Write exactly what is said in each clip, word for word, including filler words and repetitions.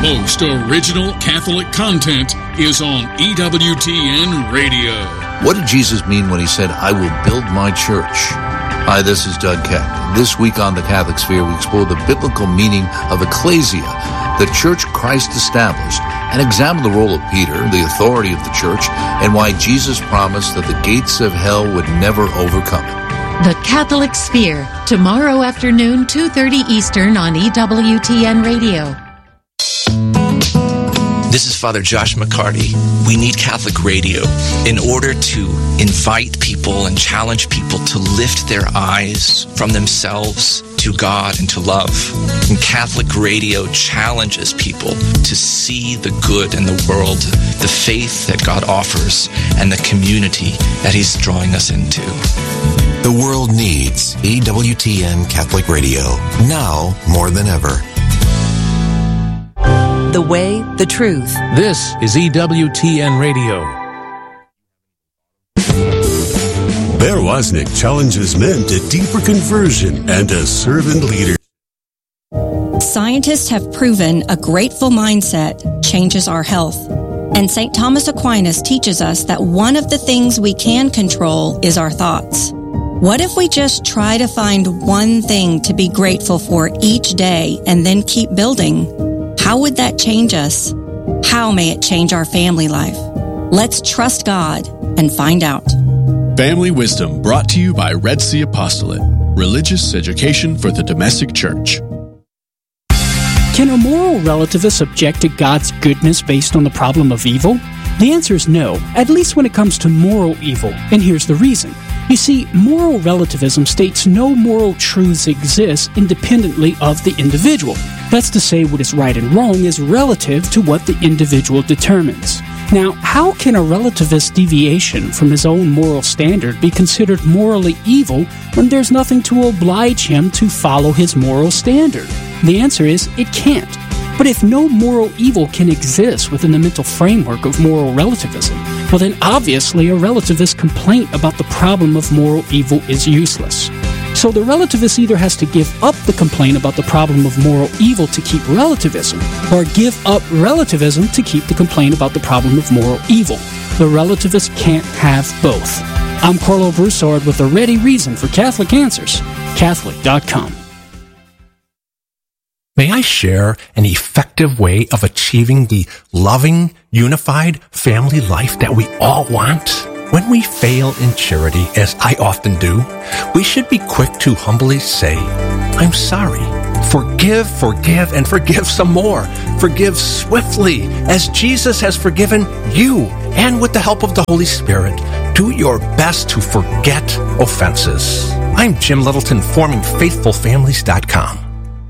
Most original Catholic content is on E W T N Radio. What did Jesus mean when he said, I will build my church? Hi, this is Doug Keck. This week on The Catholic Sphere, we explore the biblical meaning of ecclesia, the church Christ established, and examine the role of Peter, the authority of the church, and why Jesus promised that the gates of hell would never overcome it. The Catholic Sphere, tomorrow afternoon, two thirty Eastern on E W T N Radio. This is Father Josh McCarty. We need Catholic radio in order to invite people and challenge people to lift their eyes from themselves to God and to love. And Catholic radio challenges people to see the good in the world, the faith that God offers, and the community that He's drawing us into. The world needs E W T N Catholic Radio, now more than ever. The way, the truth. This is E W T N Radio. Bear Wozniak challenges men to deeper conversion and a servant leader. Scientists have proven a grateful mindset changes our health. And Saint Thomas Aquinas teaches us that one of the things we can control is our thoughts. What if we just try to find one thing to be grateful for each day and then keep building? How would that change us? How may it change our family life? Let's trust God and find out. Family Wisdom, brought to you by Red Sea Apostolate, religious education for the domestic church. Can a moral relativist object to God's goodness based on the problem of evil? The answer is no, at least when it comes to moral evil, and here's the reason. You see, moral relativism states no moral truths exist independently of the individual. That's to say, what is right and wrong is relative to what the individual determines. Now, how can a relativist deviation from his own moral standard be considered morally evil when there's nothing to oblige him to follow his moral standard? The answer is, it can't. But if no moral evil can exist within the mental framework of moral relativism, well then obviously a relativist complaint about the problem of moral evil is useless. So the relativist either has to give up the complaint about the problem of moral evil to keep relativism, or give up relativism to keep the complaint about the problem of moral evil. The relativist can't have both. I'm Carlo Broussard with a ready reason for Catholic Answers, Catholic dot com. May I share an effective way of achieving the loving, unified family life that we all want? When we fail in charity, as I often do, we should be quick to humbly say, I'm sorry. Forgive, forgive, and forgive some more. Forgive swiftly, as Jesus has forgiven you. And with the help of the Holy Spirit, do your best to forget offenses. I'm Jim Littleton, forming faithful families dot com.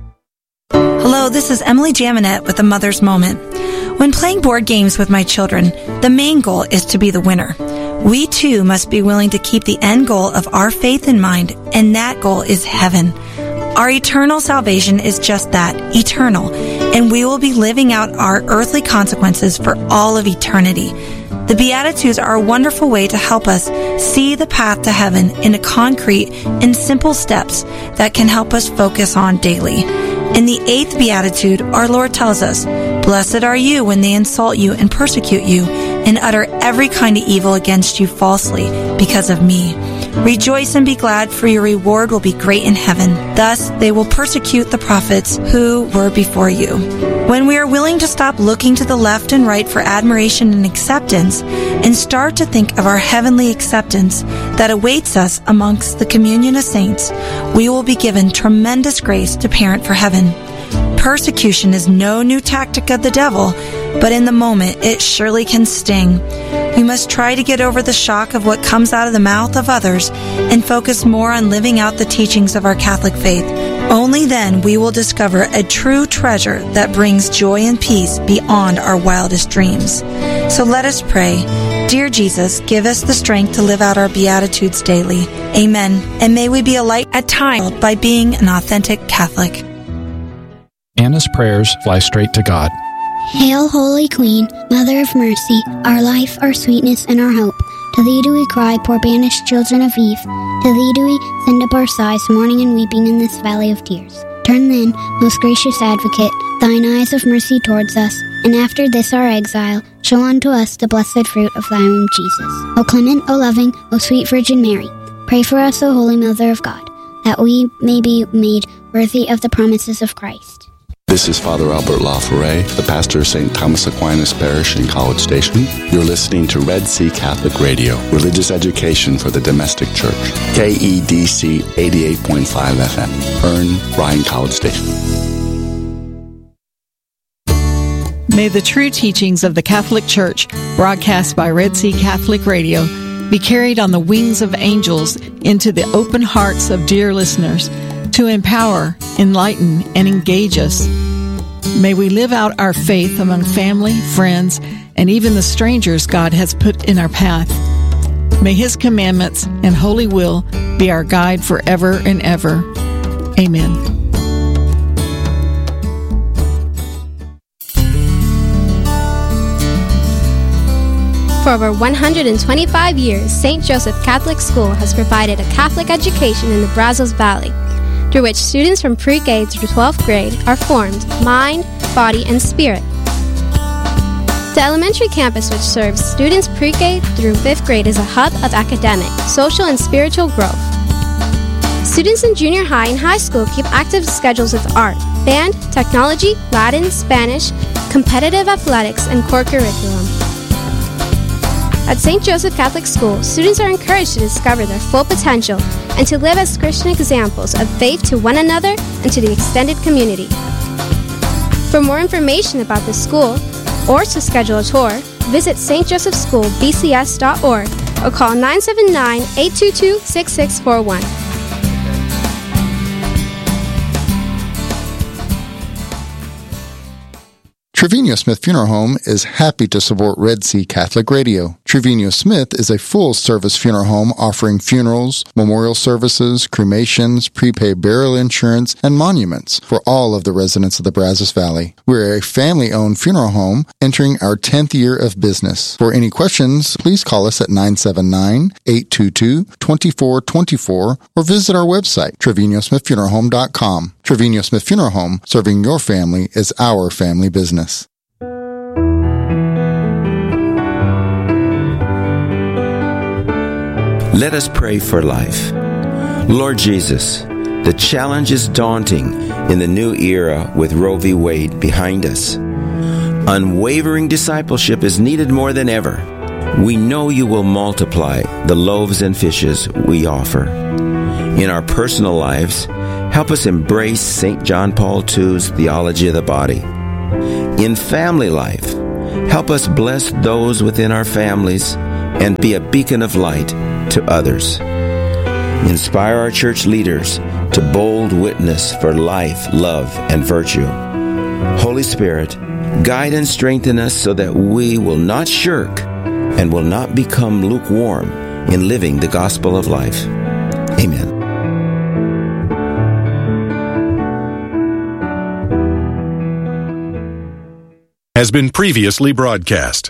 Hello, this is Emily Jaminet with A Mother's Moment. When playing board games with my children, the main goal is to be the winner. We too must be willing to keep the end goal of our faith in mind, and that goal is heaven. Our eternal salvation is just that, eternal, and we will be living out our earthly consequences for all of eternity. The Beatitudes are a wonderful way to help us see the path to heaven in a concrete and simple steps that can help us focus on daily. In the eighth Beatitude, our Lord tells us, Blessed are you when they insult you and persecute you and utter every kind of evil against you falsely because of me. Rejoice and be glad, for your reward will be great in heaven. Thus they will persecute the prophets who were before you. When we are willing to stop looking to the left and right for admiration and acceptance and start to think of our heavenly acceptance that awaits us amongst the communion of saints, we will be given tremendous grace to parent for heaven. Persecution is no new tactic of the devil, but in the moment it surely can sting. We must try to get over the shock of what comes out of the mouth of others and focus more on living out the teachings of our Catholic faith. Only then we will discover a true treasure that brings joy and peace beyond our wildest dreams. So let us pray. Dear Jesus, give us the strength to live out our Beatitudes daily. Amen. And may we be a light at times by being an authentic Catholic. Anna's prayers fly straight to God. Hail, Holy Queen, Mother of Mercy, our life, our sweetness, and our hope. To thee do we cry, poor banished children of Eve. To thee do we send up our sighs, mourning and weeping in this valley of tears. Turn then, most gracious Advocate, thine eyes of mercy towards us, and after this our exile, show unto us the blessed fruit of thy womb, Jesus. O clement, O loving, O sweet Virgin Mary, pray for us, O Holy Mother of God, that we may be made worthy of the promises of Christ. This is Father Albert LaForêt, the pastor of Saint Thomas Aquinas Parish in College Station. You're listening to Red Sea Catholic Radio, religious education for the domestic church. K E D C eighty-eight point five F M, Ern, Ryan College Station. May the true teachings of the Catholic Church, broadcast by Red Sea Catholic Radio, be carried on the wings of angels into the open hearts of dear listeners to empower, enlighten, and engage us. May we live out our faith among family, friends, and even the strangers God has put in our path. May His commandments and holy will be our guide forever and ever. Amen. For over one hundred twenty-five years, Saint Joseph Catholic School has provided a Catholic education in the Brazos Valley, through which students from pre-K through twelfth grade are formed mind, body, and spirit. The elementary campus, which serves students pre-K through fifth grade, is a hub of academic, social, and spiritual growth. Students in junior high and high school keep active schedules with art, band, technology, Latin, Spanish, competitive athletics, and core curriculum. At Saint Joseph Catholic School, students are encouraged to discover their full potential and to live as Christian examples of faith to one another and to the extended community. For more information about the school or to schedule a tour, visit s t joseph school b c s dot org or call nine seven nine, eight two two, six six four one. Trevino Smith Funeral Home is happy to support Red Sea Catholic Radio. Trevino Smith is a full-service funeral home offering funerals, memorial services, cremations, prepaid burial insurance, and monuments for all of the residents of the Brazos Valley. We're a family-owned funeral home entering our tenth year of business. For any questions, please call us at nine seven nine, eight two two, two four two four or visit our website, trevino smith funeral home dot com. Trevino Smith Funeral Home, serving your family is our family business. Let us pray for life. Lord Jesus, the challenge is daunting in the new era with Roe v. Wade behind us. Unwavering discipleship is needed more than ever. We know you will multiply the loaves and fishes we offer. In our personal lives, help us embrace Saint John Paul the Second's theology of the body. In family life, help us bless those within our families and be a beacon of light to others. Inspire our church leaders to bold witness for life, love, and virtue. Holy Spirit, guide and strengthen us so that we will not shirk and will not become lukewarm in living the gospel of life. Amen. Has been previously broadcast.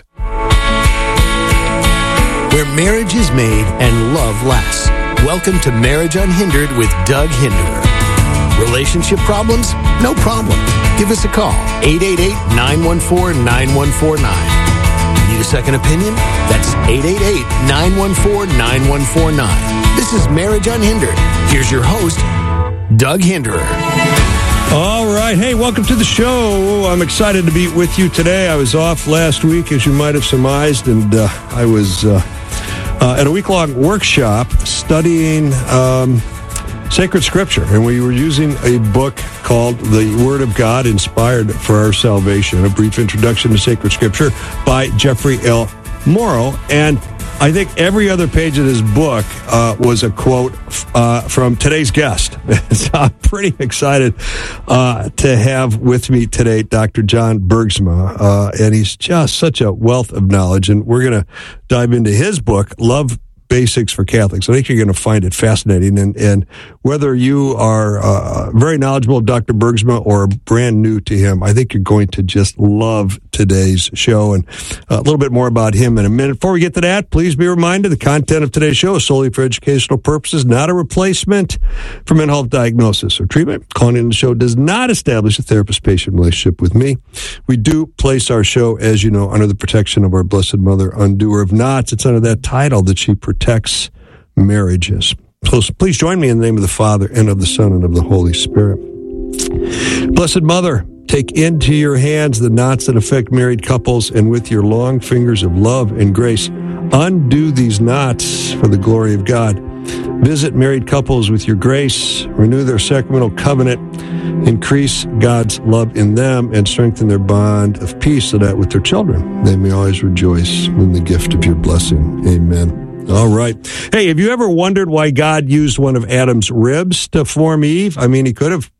Where marriage is made and love lasts. Welcome to Marriage Unhindered with Doug Hinderer. Relationship problems? No problem. Give us a call, eight eight eight, nine one four, nine one four nine. Need a second opinion? That's eight eight eight, nine one four, nine one four nine. This is Marriage Unhindered. Here's your host, Doug Hinderer. All right. Hey, welcome to the show. I'm excited to be with you today. I was off last week, as you might have surmised, and uh, I was uh, uh, at a week-long workshop studying um, sacred scripture, and we were using a book called The Word of God Inspired for Our Salvation, a brief introduction to sacred scripture by Jeffrey L. Morrow. And I think every other page of this book uh, was a quote uh, from today's guest. So I'm pretty excited uh, to have with me today Doctor John Bergsma, uh, and he's just such a wealth of knowledge. And we're going to dive into his book, Love Basics for Catholics. I think you're going to find it fascinating, and, and whether you are uh, very knowledgeable of Doctor Bergsma or brand new to him, I think you're going to just love today's show. And a little bit more about him in a minute. Before we get to that, please be reminded the content of today's show is solely for educational purposes, not a replacement for mental health diagnosis or treatment. Calling in the show does not establish a therapist-patient relationship with me. We do place our show, as you know, under the protection of our Blessed Mother, undoer of knots. It's under that title that she protects marriages. So please join me in the name of the Father, and of the Son, and of the Holy Spirit. Blessed Mother, take into your hands the knots that affect married couples, and with your long fingers of love and grace, undo these knots for the glory of God. Visit married couples with your grace, renew their sacramental covenant, increase God's love in them, and strengthen their bond of peace so that with their children they may always rejoice in the gift of your blessing. Amen. All right. Hey, have you ever wondered why God used one of Adam's ribs to form Eve? I mean, he could have,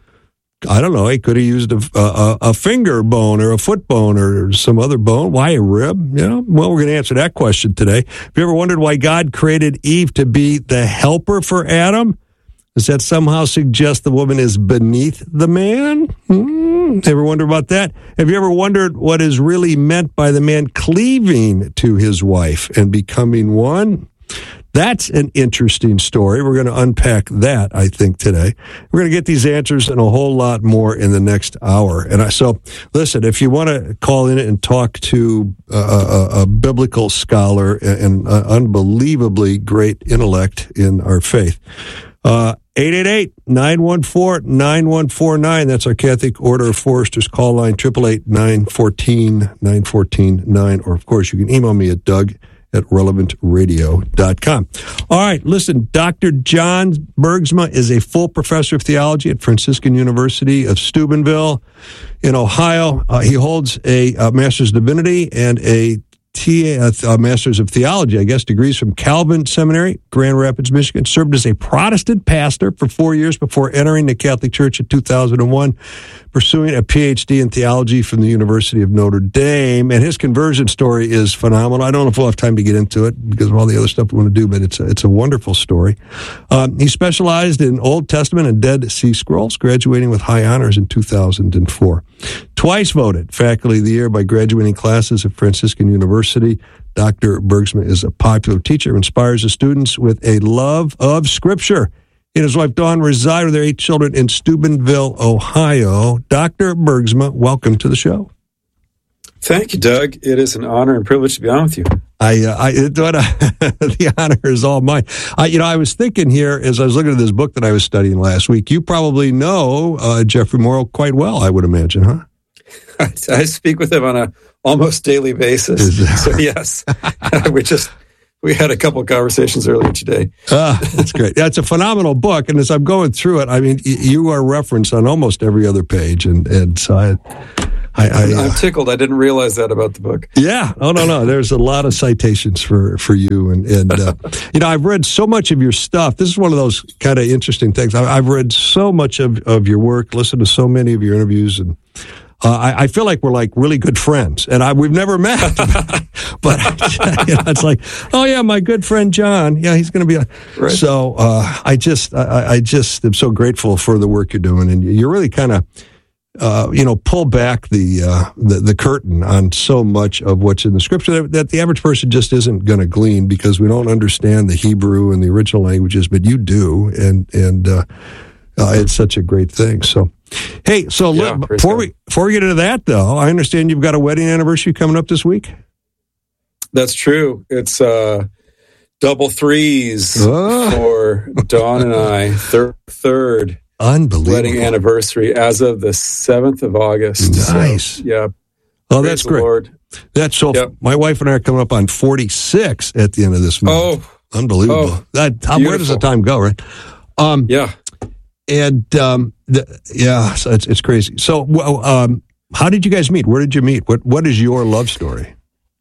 I don't know, he could have used a, a, a finger bone or a foot bone or some other bone. Why a rib? You know, well, we're going to answer that question today. Have you ever wondered why God created Eve to be the helper for Adam? Does that somehow suggest the woman is beneath the man? Hmm. Ever wonder about that? Have you ever wondered what is really meant by the man cleaving to his wife and becoming one? That's an interesting story. We're going to unpack that, I think, today. We're going to get these answers and a whole lot more in the next hour. And I, so, listen, if you want to call in and talk to a, a, a biblical scholar and an unbelievably great intellect in our faith, uh, eight eight eight, nine one four, nine one four nine. That's our Catholic Order of Foresters call line, eight eight eight, nine one four, nine one four nine. Or, of course, you can email me at Doug at relevant radio dot com. All right, listen, Doctor John Bergsma is a full professor of theology at Franciscan University of Steubenville in Ohio. Uh, he holds a uh, Master's of Divinity and a T A, uh, Master's of Theology, I guess, degrees from Calvin Seminary, Grand Rapids, Michigan. Served as a Protestant pastor for four years before entering the Catholic Church in two thousand one, pursuing a P H D in theology from the University of Notre Dame. And his conversion story is phenomenal. I don't know if we'll have time to get into it because of all the other stuff we want to do, but it's a, it's a wonderful story. Um, he specialized in Old Testament and Dead Sea Scrolls, graduating with high honors in two thousand four. Twice voted Faculty of the Year by graduating classes at Franciscan University. Doctor Bergsma is a popular teacher who inspires his students with a love of Scripture. He and his wife, Dawn, reside with their eight children in Steubenville, Ohio. Doctor Bergsma, welcome to the show. Thank you, Doug. It is an honor and privilege to be on with you. I, uh, I what, uh, the honor is all mine. I, you know, I was thinking here as I was looking at this book that I was studying last week. You probably know uh, Jeffrey Morrow quite well, I would imagine, huh? I, I speak with him on a almost daily basis. So yes, we just we had a couple of conversations earlier today. Ah, that's great. That's a phenomenal book, and as I'm going through it, I mean, you are referenced on almost every other page, and and so I. I, I, uh, I'm tickled. I didn't realize that about the book. Yeah. Oh, no, no. There's a lot of citations for, for you. And, and uh, you know, I've read so much of your stuff. This is one of those kind of interesting things. I, I've read so much of, of your work, listened to so many of your interviews, and uh, I, I feel like we're like really good friends. And I, we've never met. But you know, it's like, oh, yeah, my good friend John. Yeah, he's going to be a... Right. So uh, I just I, I just am so grateful for the work you're doing. And you're really kind of... Uh, you know, pull back the, uh, the the curtain on so much of what's in the Scripture that, that the average person just isn't going to glean because we don't understand the Hebrew and the original languages, but you do, and and uh, uh, it's such a great thing. So, hey, so yeah, look, before we before we get into that, though, I understand you've got a wedding anniversary coming up this week. That's true. It's uh, double threes oh. for Dawn and I. Third, third. Unbelievable. Wedding anniversary as of the seventh of August. Nice. So, yeah. Oh, that's great. Lord. That's so, yep. My wife and I are coming up on forty-six at the end of this month. Oh. Unbelievable. Oh, that, how, where does the time go, right? Um, yeah. And, um, the, yeah, so it's, it's crazy. So, um, how did you guys meet? Where did you meet? What What is your love story?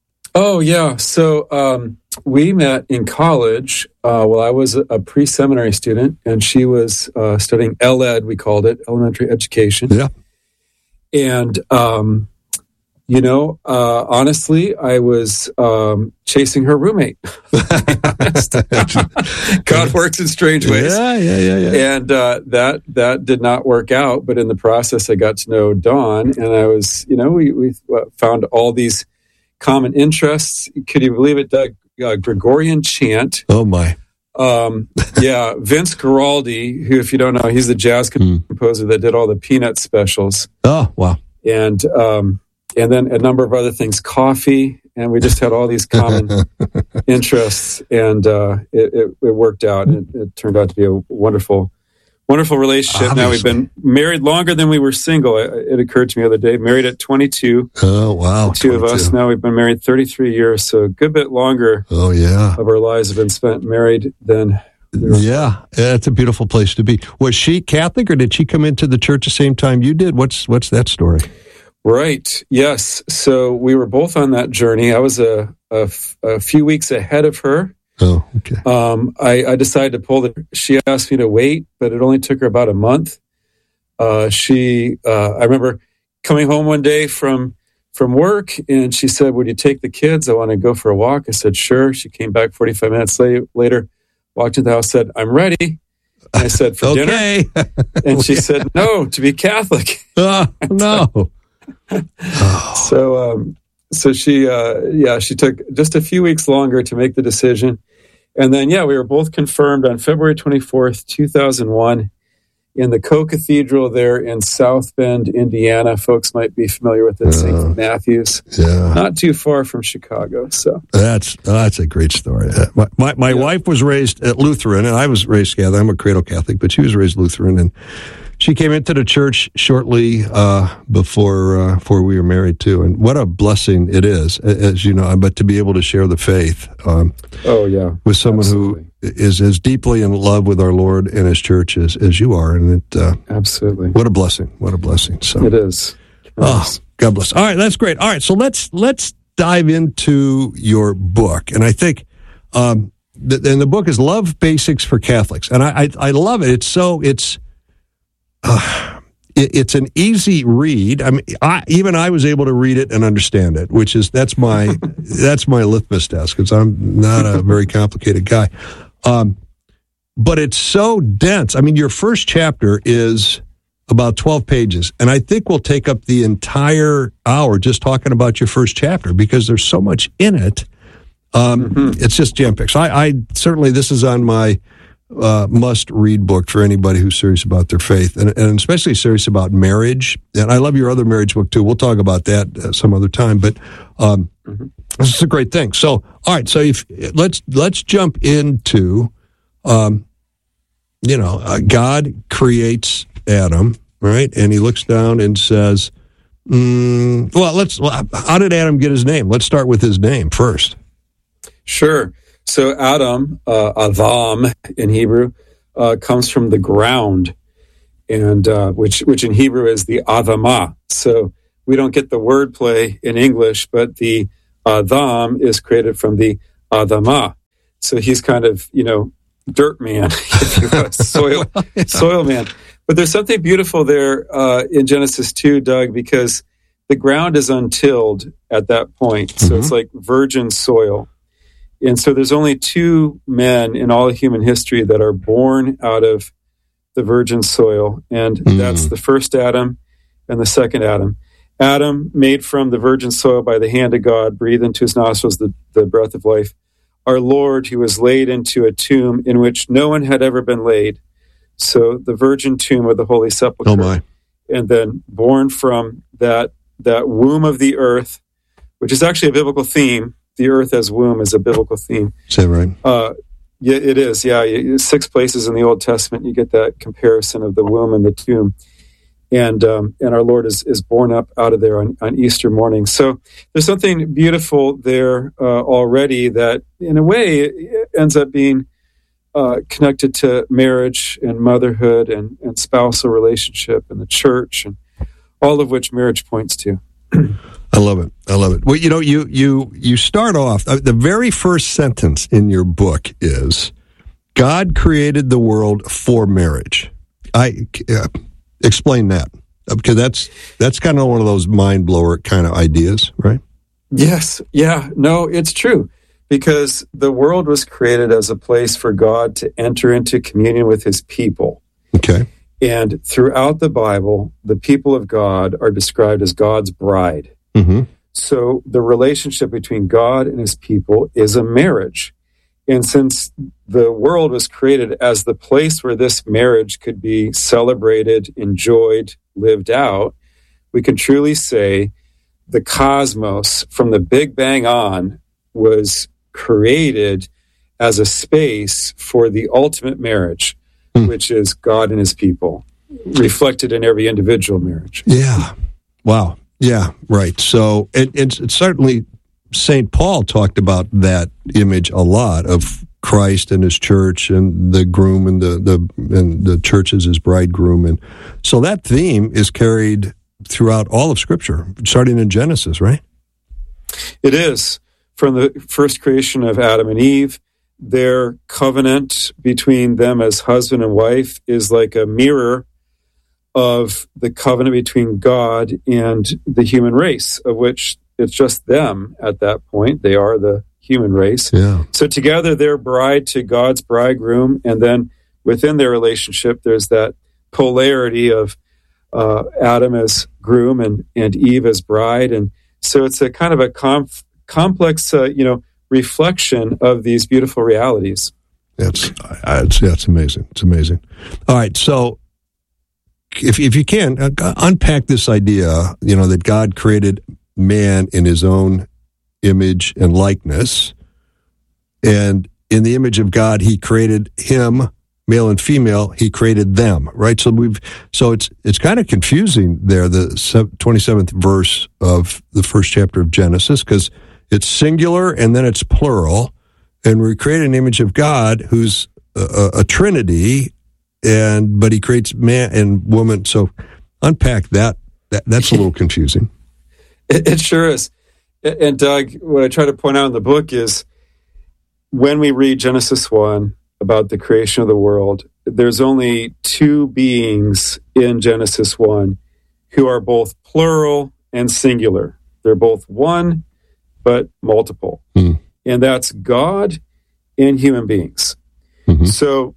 Oh, yeah. So, um, we met in college uh, while I was a pre-seminary student, and she was uh, studying L E D, we called it, elementary education. Yeah. And um, You know, uh, honestly, I was um, chasing her roommate. God works in strange ways. Yeah, yeah, yeah, yeah. And uh, that that did not work out. But in the process, I got to know Dawn, and I was, you know, we we found all these common interests. Could you believe it, Doug? Uh, Gregorian chant. Oh my. Um, yeah, Vince Guaraldi, who, if you don't know, he's the jazz composer that did all the Peanuts specials. Oh wow. And um, and then a number of other things, coffee, and we just had all these common interests, and uh, it, it, it worked out. It, it turned out to be a wonderful, wonderful relationship. Obviously. Now we've been married longer than we were single. It, it occurred to me the other day, married at twenty-two. Oh, wow. The two twenty-two. of us. Now we've been married thirty-three years, so a good bit longer oh, yeah. of our lives have been spent married than... We were yeah, that's a beautiful place to be. Was she Catholic, or did she come into the church the same time you did? What's what's that story? Right. Yes. So we were both on that journey. I was a, a, f- a few weeks ahead of her. Oh, okay. Um, I, I decided to pull the. She asked me to wait, but it only took her about a month. Uh, she. Uh, I remember coming home one day from from work, and she said, "Would you take the kids? I want to go for a walk." I said, "Sure." She came back forty-five minutes la- later, walked into the house, said, "I'm ready." And I said, "For okay. dinner?" And she said, "No, to be Catholic." Oh, no. so um so she uh yeah she took just a few weeks longer to make the decision, and then yeah we were both confirmed on February twenty-fourth, two thousand one in the Co-Cathedral there in South Bend, Indiana. Folks might be familiar with it. uh, Saint Matthews, yeah, not too far from Chicago. So that's that's a great story. My my, my yeah. wife was raised at Lutheran, and I was raised Catholic. I'm a cradle Catholic, but she was raised Lutheran, and she came into the church shortly uh, before uh, before we were married too, and what a blessing it is, as you know. But to be able to share the faith, um, oh yeah, with someone absolutely. who is as deeply in love with our Lord and His church as, as you are, and it uh, absolutely, what a blessing, what a blessing. So it is. Oh, God bless. All right, that's great. All right, so let's let's dive into your book, and I think. Um, the, and the book is Love Basics for Catholics, and I I, I love it. It's so it's. Uh, it, it's an easy read. I mean, I, even I was able to read it and understand it, which is that's my that's my litmus test because I'm not a very complicated guy. Um, but it's so dense. I mean, your first chapter is about twelve pages, and I think we'll take up the entire hour just talking about your first chapter because there's so much in it. Um, mm-hmm. It's just jam-packed. So I, I certainly this is on my. Uh, must-read book for anybody who's serious about their faith, and, and especially serious about marriage. And I love your other marriage book, too. We'll talk about that uh, some other time, but um, mm-hmm. this is a great thing. So, all right, so if, let's let's jump into, um, you know, uh, God creates Adam, right? And he looks down and says, mm, well, let's. how did Adam get his name? Let's start with his name first. Sure. So Adam, uh, Adam in Hebrew, uh, comes from the ground, and uh, which which in Hebrew is the Adamah. So we don't get the wordplay in English, but the Adam is created from the Adamah. So he's kind of, you know, dirt man, if you will, soil, soil man. But there's something beautiful there uh, in Genesis two, Doug, because the ground is untilled at that point. So mm-hmm. it's like virgin soil. And so there's only two men in all of human history that are born out of the virgin soil, and mm. that's the first Adam and the second Adam. Adam, made from the virgin soil by the hand of God, breathed into his nostrils the, the breath of life. Our Lord, he was laid into a tomb in which no one had ever been laid. So the virgin tomb of the Holy Sepulchre. Oh my. And then born from that that womb of the earth, which is actually a biblical theme. The earth as womb is a biblical theme. Is that right? Uh, yeah, it is. Yeah, six places in the Old Testament you get that comparison of the womb and the tomb, and um, and our Lord is is born up out of there on, on Easter morning. So there's something beautiful there uh, already that, in a way, ends up being uh, connected to marriage and motherhood and, and spousal relationship and the church, and all of which marriage points to. I love it. I love it. Well, you know, you you you start off, uh, the very first sentence in your book is, God created the world for marriage. I uh, explain that. Because that's that's kind of one of those mind blower kind of ideas, right? Yes. Yeah. No, it's true. Because the world was created as a place for God to enter into communion with his people. Okay. And throughout the Bible, the people of God are described as God's bride. Mm-hmm. So the relationship between God and his people is a marriage. And since the world was created as the place where this marriage could be celebrated, enjoyed, lived out, we can truly say the cosmos from the Big Bang on was created as a space for the ultimate marriage, mm. which is God and his people, reflected in every individual marriage. Yeah. Wow. Yeah, right. So it, it's, it's certainly Saint Paul talked about that image a lot of Christ and his church and the groom and the, the and the church as his bridegroom. And so that theme is carried throughout all of Scripture, starting in Genesis, right? It is. From the first creation of Adam and Eve, their covenant between them as husband and wife is like a mirror of the covenant between God and the human race, of which it's just them at that point. They are the human race. Yeah. So together they're bride to God's bridegroom, and then within their relationship there's that polarity of uh, Adam as groom and, and Eve as bride. And so it's a kind of a conf- complex, uh, you know, reflection of these beautiful realities. That's, uh, it's, yeah, it's amazing. It's amazing. All right, so if if you can, uh, unpack this idea, you know, that God created man in his own image and likeness, and in the image of God, he created him, male and female, he created them, right? So we've, so it's it's kind of confusing there, the twenty-seventh verse of the first chapter of Genesis, because it's singular and then it's plural, and we create an image of God who's a, a, a trinity, and but he creates man and woman. So unpack that. that that's a little confusing. It, it sure is. And Doug, what I try to point out in the book is when we read Genesis one about the creation of the world, there's only two beings in Genesis one who are both plural and singular. They're both one, but multiple. Mm. And that's God and human beings. Mm-hmm. So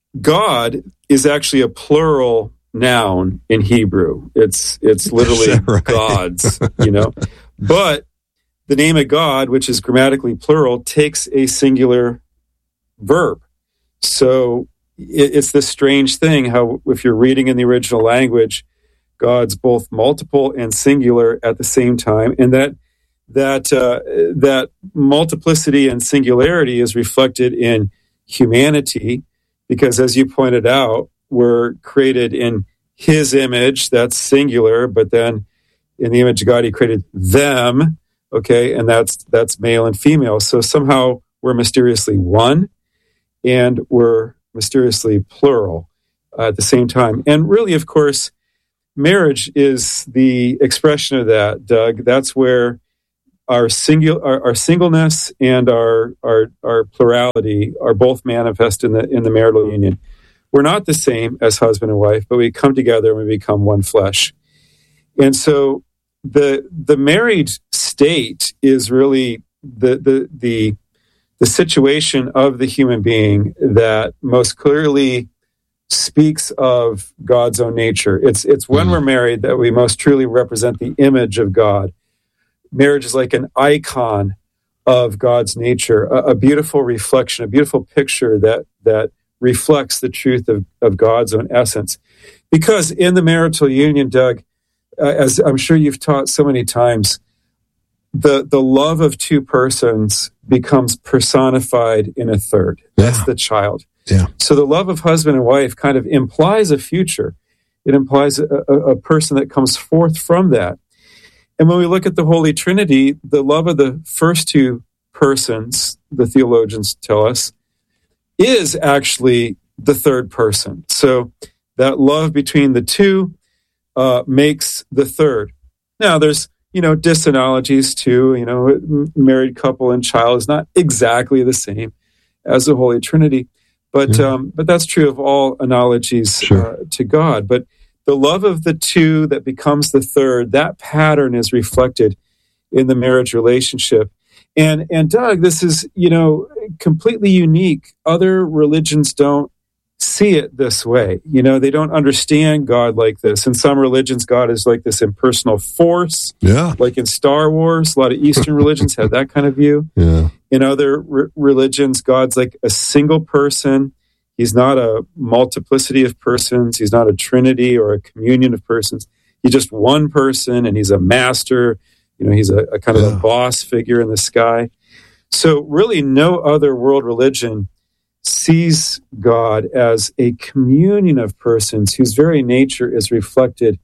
God is actually a plural noun in Hebrew. It's it's literally right? gods, you know. But the name of God, which is grammatically plural, takes a singular verb. So it, it's this strange thing how if you're reading in the original language, God's both multiple and singular at the same time, and that that uh, that multiplicity and singularity is reflected in humanity, because as you pointed out, we're created in his image, that's singular, but then in the image of God, he created them, okay, and that's that's male and female. So somehow we're mysteriously one, and we're mysteriously plural uh, at the same time. And really, of course, marriage is the expression of that, Doug. That's where our single our, our singleness and our, our our plurality are both manifest in the in the marital union. We're not the same as husband and wife, but we come together and we become one flesh. And so the the married state is really the the the the situation of the human being that most clearly speaks of God's own nature. It's it's when we're married that we most truly represent the image of God. Marriage is like an icon of God's nature, a, a beautiful reflection, a beautiful picture that that reflects the truth of, of God's own essence. Because in the marital union, Doug, uh, as I'm sure you've taught so many times, the the love of two persons becomes personified in a third. That's yeah. the child. Yeah. So the love of husband and wife kind of implies a future. It implies a, a, a person that comes forth from that. And when we look at the Holy Trinity, the love of the first two persons, the theologians tell us, is actually the third person. So that love between the two uh, makes the third. Now, there's, you know, disanalogies too. You know, married couple and child is not exactly the same as the Holy Trinity. But yeah. um, but that's true of all analogies sure. uh, to God. But the love of the two that becomes the third, that pattern is reflected in the marriage relationship. And, and Doug, this is, you know, completely unique. Other religions don't see it this way. You know, they don't understand God like this. In some religions, God is like this impersonal force. Yeah. Like in Star Wars, a lot of Eastern religions have that kind of view. Yeah. In other re- religions, God's like a single person. He's not a multiplicity of persons. He's not a trinity or a communion of persons. He's just one person, and he's a master. You know, he's a, a kind of yeah. a boss figure in the sky. So really no other world religion sees God as a communion of persons whose very nature is reflected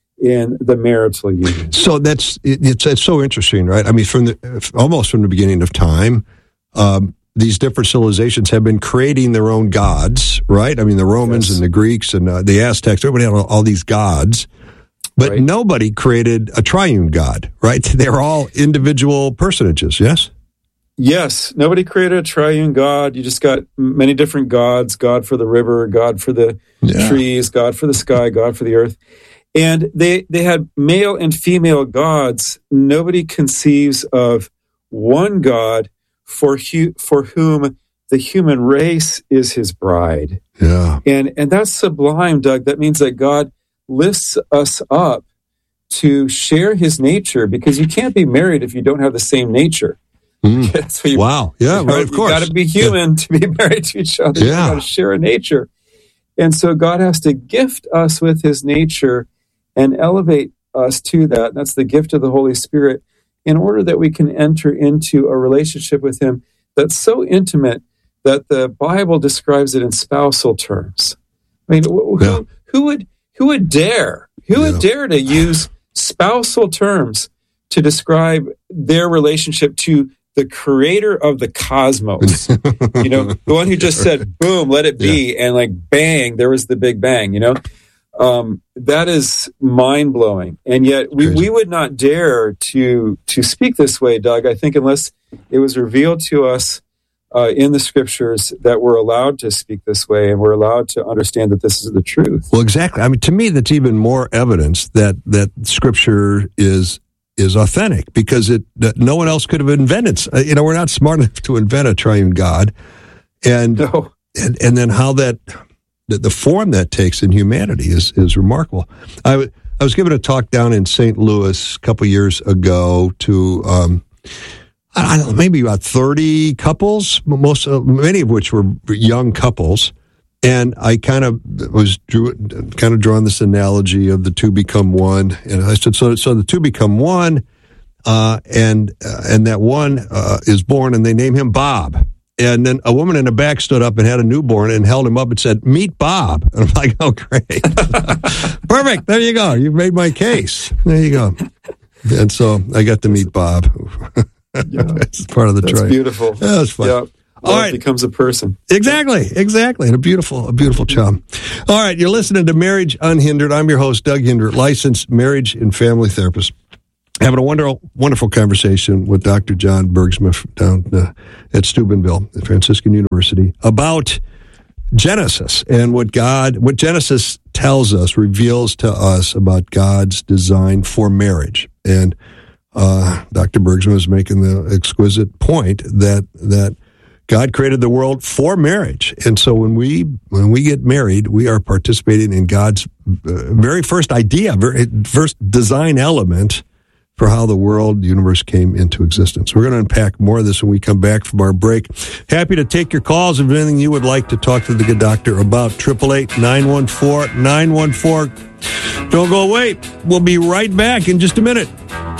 in the marital union. So that's it, it's it's so interesting, right? I mean, from the almost from the beginning of time, um, these different civilizations have been creating their own gods, right? I mean, the Romans yes. and the Greeks and uh, the Aztecs, everybody had all, all these gods, but right. nobody created a triune God, right? They're all individual personages, yes? Yes, nobody created a triune God. You just got many different gods, God for the river, God for the yeah. trees, God for the sky, God for the earth. And they, they had male and female gods. Nobody conceives of one God for hu- for whom the human race is his bride. Yeah. And, and that's sublime, Doug. That means that God lifts us up to share his nature, because you can't be married if you don't have the same nature. Mm. That's what you, wow. Yeah, you know, right, of course. You got to be human yeah. to be married to each other. Yeah. You got to share a nature. And so God has to gift us with his nature and elevate us to that. That's the gift of the Holy Spirit, in order that we can enter into a relationship with him that's so intimate that the Bible describes it in spousal terms. I mean, who, yeah. who would who would dare? Who yeah. would dare to use spousal terms to describe their relationship to the creator of the cosmos? You know, the one who just said, boom, let it be. Yeah. And like, bang, there was the big bang, you know? Um, that is mind blowing. And yet we, we would not dare to, to speak this way, Doug, I think, unless it was revealed to us uh, in the scriptures that we're allowed to speak this way, and we're allowed to understand that this is the truth. Well, exactly. I mean, to me, that's even more evidence that, that scripture is is authentic, because it that no one else could have invented. You know, we're not smart enough to invent a triune God, and no. and, and then how that the, the form that takes in humanity is is remarkable. I, w- I was given a talk down in Saint Louis a couple years ago to um, I don't know, maybe about thirty couples, most uh, many of which were young couples. And I kind of was drew, kind of drawing this analogy of the two become one, and I said, so so the two become one, uh, and uh, and that one uh, is born, and they name him Bob. And then a woman in the back stood up and had a newborn and held him up and said, "Meet Bob." And I'm like, "Oh, great, perfect! There you go. You've made my case. There you go." And so I got to meet Bob. Yeah. It's part of the That's trial. beautiful. Yeah, that's fun. Yeah. All right, becomes a person. Exactly, exactly, and a beautiful, a beautiful chum. All right, you're listening to Marriage Unhindered. I'm your host, Doug Hindert, licensed marriage and family therapist. Having a wonderful, wonderful conversation with Doctor John Bergsma down uh, at Steubenville at Franciscan University about Genesis and what God, what Genesis tells us, reveals to us about God's design for marriage. And uh, Doctor Bergsma is making the exquisite point that that. God created the world for marriage, and so when we when we get married, we are participating in God's uh, very first idea, very first design element for how the world, universe came into existence. We're going to unpack more of this when we come back from our break. Happy to take your calls if anything you would like to talk to the good doctor about. Triple eight nine one four nine one four. Don't go away. We'll be right back in just a minute.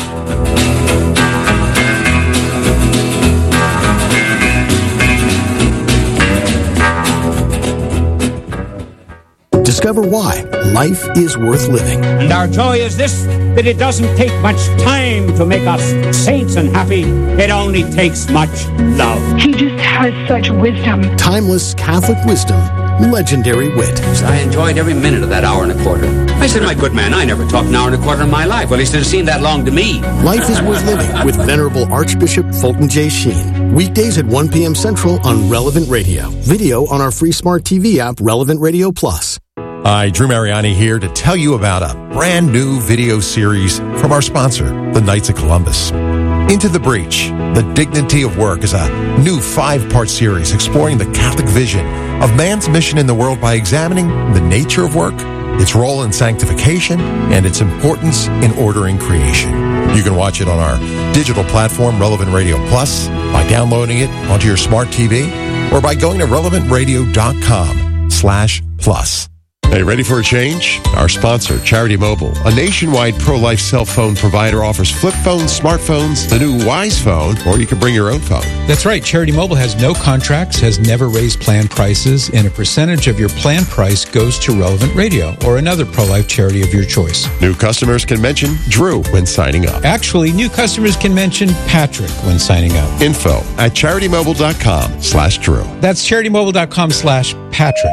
Discover why life is worth living. And our joy is this, that it doesn't take much time to make us saints and happy. It only takes much love. He just has such wisdom. Timeless Catholic wisdom, legendary wit. I enjoyed every minute of that hour and a quarter. I said, my good man, I never talked an hour and a quarter in my life. Well, he said, it seemed that long to me. Life is worth living with Venerable Archbishop Fulton J. Sheen. Weekdays at one p.m. Central on Relevant Radio. Video on our free smart T V app, Relevant Radio Plus. Hi, Drew Mariani here to tell you about a brand new video series from our sponsor, the Knights of Columbus. Into the Breach, The Dignity of Work is a new five-part series exploring the Catholic vision of man's mission in the world by examining the nature of work, its role in sanctification, and its importance in ordering creation. You can watch it on our digital platform, Relevant Radio Plus, by downloading it onto your smart T V, or by going to relevant radio dot com slash plus. Hey, ready for a change? Our sponsor, Charity Mobile, a nationwide pro-life cell phone provider, offers flip phones, smartphones, the new Wise Phone, or you can bring your own phone. That's right. Charity Mobile has no contracts, has never raised plan prices, and a percentage of your plan price goes to Relevant Radio or another pro-life charity of your choice. New customers can mention Drew when signing up. Actually, new customers can mention Patrick when signing up. Info at charitymobile.com slash Drew. That's charitymobile.com slash Patrick.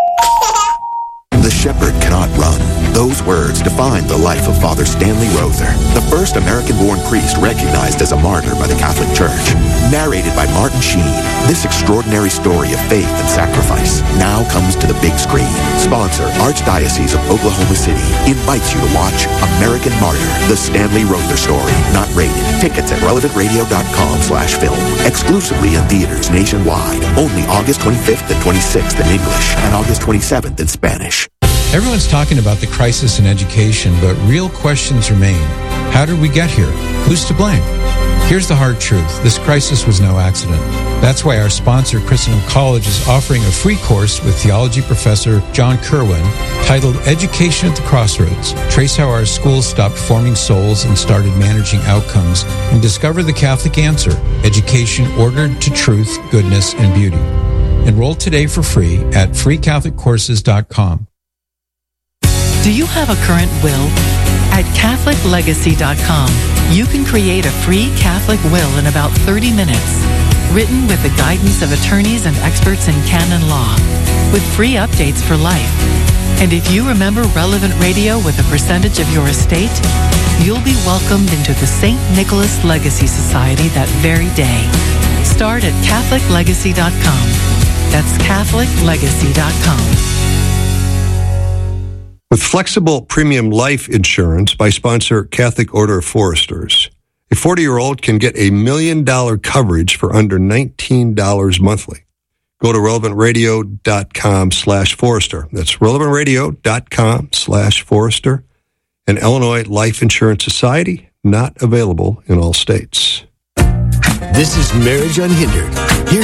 The shepherd cannot run. Those words define the life of Father Stanley Rother, the first American-born priest recognized as a martyr by the Catholic Church. Narrated by Martin Sheen, this extraordinary story of faith and sacrifice now comes to the big screen. Sponsor, Archdiocese of Oklahoma City, invites you to watch American Martyr, the Stanley Rother story. Not rated. Tickets at relevant radio dot com slash film. Exclusively in theaters nationwide. Only August twenty-fifth and twenty-sixth in English and August twenty-seventh in Spanish. Everyone's talking about the crisis in education, but real questions remain. How did we get here? Who's to blame? Here's the hard truth. This crisis was no accident. That's why our sponsor, Christendom College, is offering a free course with theology professor John Kerwin titled Education at the Crossroads. Trace how our schools stopped forming souls and started managing outcomes, and discover the Catholic answer, education ordered to truth, goodness, and beauty. Enroll today for free at free catholic courses dot com. Do you have a current will? At Catholic Legacy dot com, you can create a free Catholic will in about thirty minutes, written with the guidance of attorneys and experts in canon law, with free updates for life. And if you remember Relevant Radio with a percentage of your estate, you'll be welcomed into the Saint Nicholas Legacy Society that very day. Start at Catholic Legacy dot com. That's Catholic Legacy dot com. With flexible premium life insurance by sponsor Catholic Order of Foresters, a forty-year-old can get a million dollar coverage for under nineteen dollars monthly. Go to relevant radio dot com slash Forester. That's relevant radio dot com slash Forester. An Illinois Life Insurance Society, not available in all states. This is Marriage Unhindered. Here's